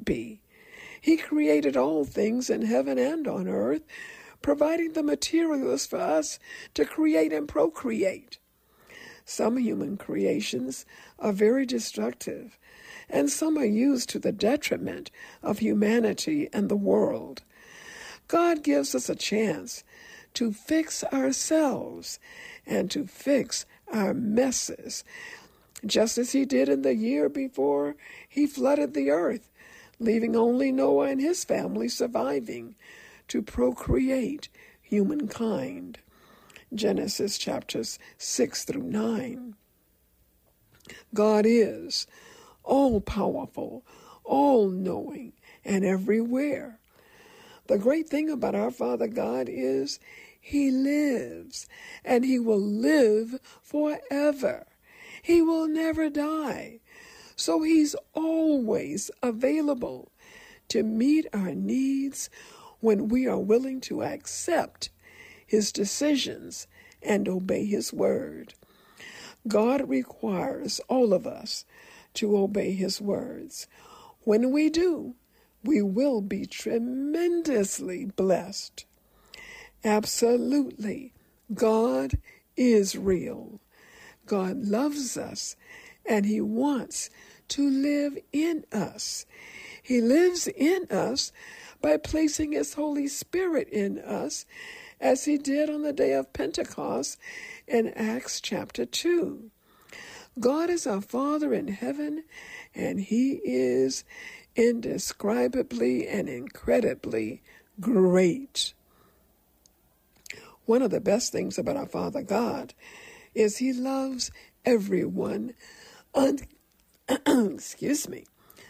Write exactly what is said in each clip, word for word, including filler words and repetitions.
not be. He created all things in heaven and on earth, providing the materials for us to create and procreate. Some human creations are very destructive, and some are used to the detriment of humanity and the world. God gives us a chance to fix ourselves and to fix our messes, just as he did in the year before he flooded the earth, leaving only Noah and his family surviving to procreate humankind. Genesis chapters six through nine. God is all-powerful, all-knowing, and everywhere. The great thing about our Father God is he lives, and he will live forever. He will never die. So he's always available to meet our needs when we are willing to accept his decisions and obey his word. God requires all of us to obey his words. When we do, we will be tremendously blessed. Absolutely, God is real. God loves us, and he wants to live in us. He lives in us by placing his Holy Spirit in us, as he did on the day of Pentecost in Acts chapter two. God is our Father in heaven, and he is indescribably and incredibly great. One of the best things about our Father God is he loves everyone, un- excuse me,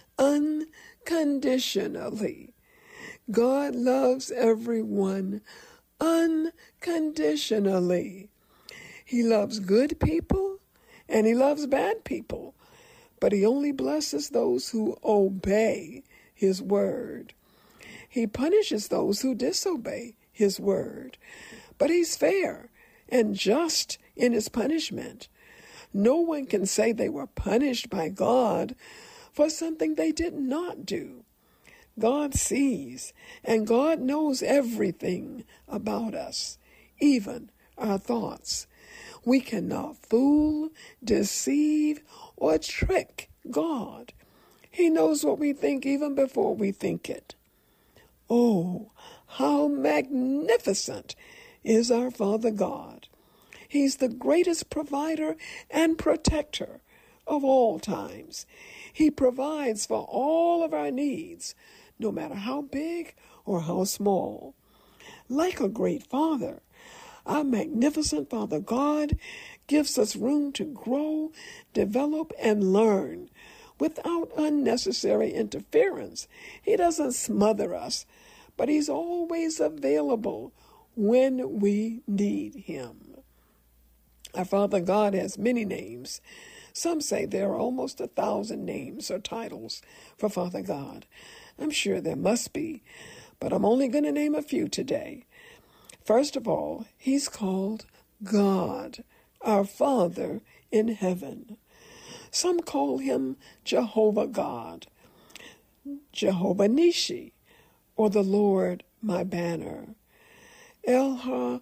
unconditionally. God loves everyone unconditionally. He loves good people and he loves bad people, but he only blesses those who obey his word. He punishes those who disobey his word, but he's fair and just in his punishment. No one can say they were punished by God for something they did not do. God sees, and God knows everything about us, even our thoughts. We cannot fool, deceive, or trick God. He knows what we think even before we think it. Oh, how magnificent is our Father God. He's the greatest provider and protector of all times. He provides for all of our needs, no matter how big or how small. Like a great father, our magnificent Father God gives us room to grow, develop, and learn without unnecessary interference. He doesn't smother us, but he's always available when we need him. Our Father God has many names. Some say there are almost a thousand names or titles for Father God. I'm sure there must be, but I'm only going to name a few today. First of all, he's called God, our Father in heaven. Some call him Jehovah God, Jehovah Nishi, or the Lord my banner, El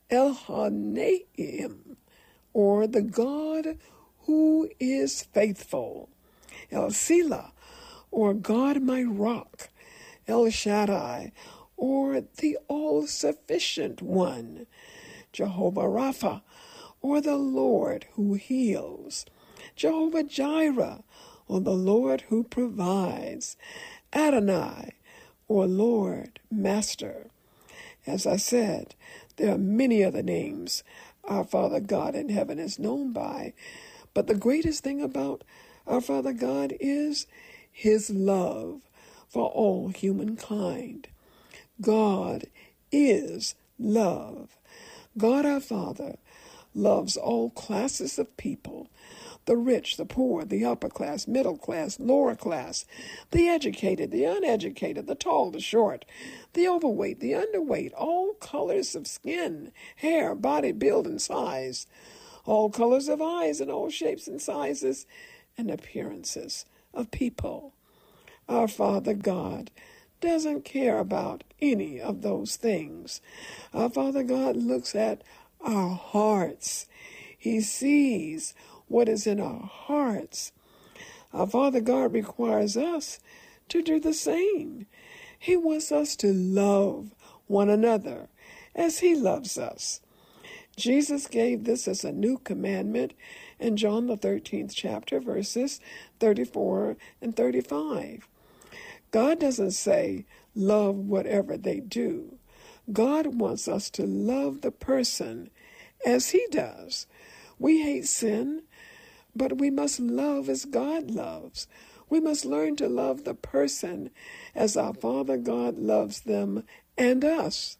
Elhaneim, or the God who is faithful, El Sila, or God my rock, El Shaddai, or the all-sufficient one, Jehovah Rapha, or the Lord who heals, Jehovah Jireh, or the Lord who provides, Adonai, or Lord, Master. As I said, there are many other names our Father God in heaven is known by, but the greatest thing about our Father God is his love for all humankind. God is love. God our Father loves all classes of people, the rich, the poor, the upper class, middle class, lower class, the educated, the uneducated, the tall, the short, the overweight, the underweight, all colors of skin, hair, body, build, and size, all colors of eyes and all shapes and sizes and appearances of people. Our Father God doesn't care about any of those things. Our Father God looks at our hearts. He sees what is in our hearts. Our Father God requires us to do the same. He wants us to love one another as he loves us. Jesus gave this as a new commandment in John the thirteenth chapter, verses thirty-four and thirty-five. God doesn't say, love whatever they do. God wants us to love the person as he does. We hate sin, but we must love as God loves. We must learn to love the person as our Father God loves them and us.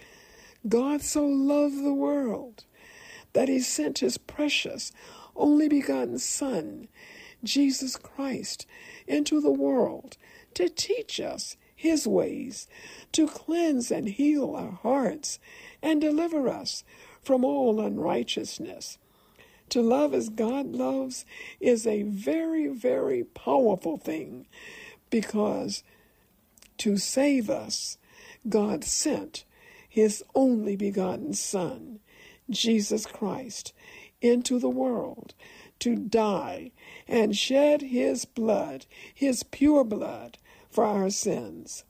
God so loved the world that he sent his precious, only begotten Son, Jesus Christ, into the world to teach us his ways, to cleanse and heal our hearts, and deliver us from all unrighteousness. To love as God loves is a very, very powerful thing, because to save us, God sent his only begotten Son, Jesus Christ, into the world to die and shed his blood, his pure blood, for our sins.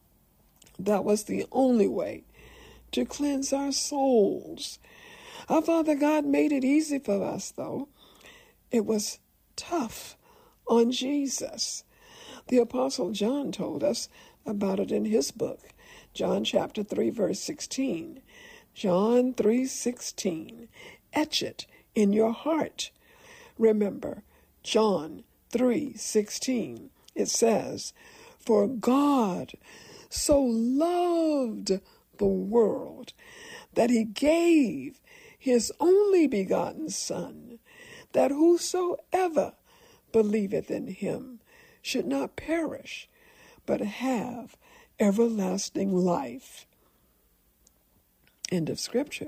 That was the only way to cleanse our souls. Our Father God made it easy for us, though. It was tough on Jesus. The Apostle John told us about it in his book, John chapter three, verse sixteen. John three sixteen. Etch it in your heart. Remember, John three sixteen. It says, for God so loved the world that he gave his only begotten Son, that whosoever believeth in him should not perish, but have everlasting life. End of scripture.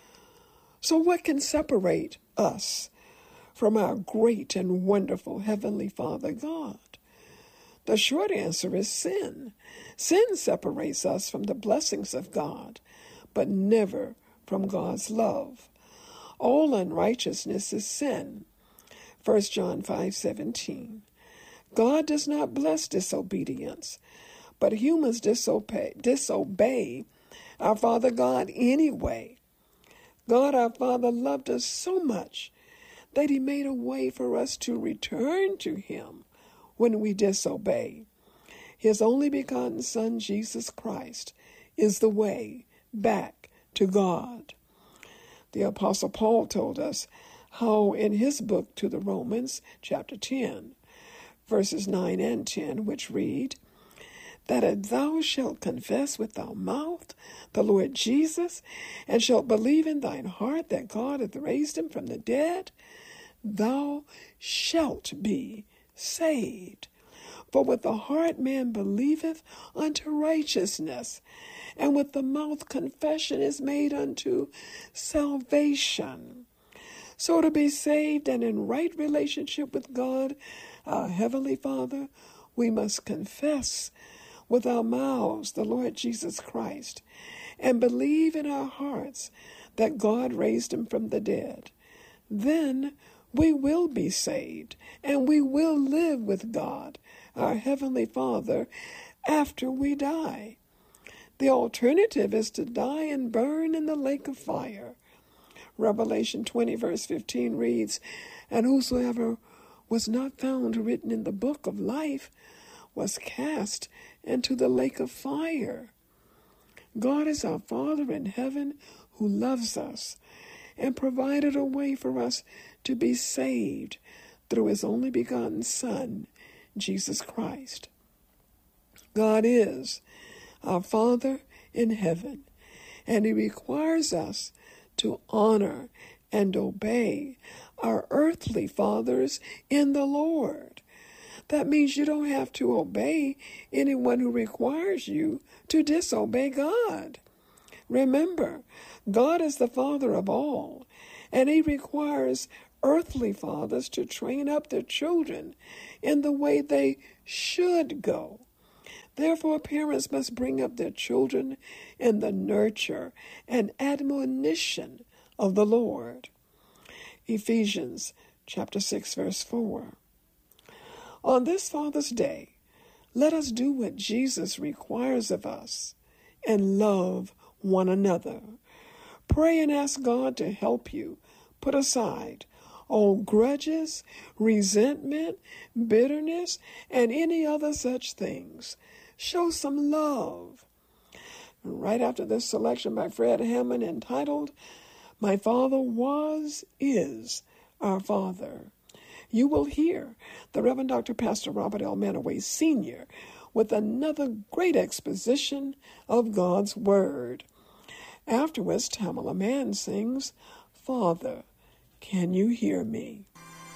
So what can separate us from our great and wonderful Heavenly Father God? The short answer is sin. Sin separates us from the blessings of God, but never from God's love. All unrighteousness is sin. First John five seventeen. God does not bless disobedience, but humans disobey, disobey our Father God anyway. God our Father loved us so much that he made a way for us to return to him when we disobey. His only begotten Son, Jesus Christ, is the way back to God. The Apostle Paul told us how in his book to the Romans, chapter ten, verses nine and ten, which read, that if thou shalt confess with thy mouth the Lord Jesus, and shalt believe in thine heart that God hath raised him from the dead, thou shalt be saved. For with the heart man believeth unto righteousness, and with the mouth confession is made unto salvation. So to be saved and in right relationship with God, our Heavenly Father, we must confess with our mouths the Lord Jesus Christ, and believe in our hearts that God raised him from the dead. Then we will be saved, and we will live with God, our Heavenly Father, after we die. The alternative is to die and burn in the lake of fire. Revelation twenty, verse fifteen reads, and whosoever was not found written in the book of life was cast into the lake of fire. God is our Father in heaven who loves us and provided a way for us to be saved through his only begotten Son, Jesus Christ. God is our Father in heaven, and he requires us to honor and obey our earthly fathers in the Lord. That means you don't have to obey anyone who requires you to disobey God. Remember, God is the Father of all, and he requires earthly fathers to train up their children in the way they should go. Therefore, parents must bring up their children in the nurture and admonition of the Lord. Ephesians chapter six, verse four. On this Father's Day, let us do what Jesus requires of us and love one another. Pray and ask God to help you put aside all grudges, resentment, bitterness, and any other such things. Show some love. Right after this selection by Fred Hammond entitled, My Father Was, Is Our Father, you will hear the Reverend Doctor Pastor Robert L. Manaway Senior with another great exposition of God's Word. Afterwards, Tamala Mann sings, Father, Can You Hear Me?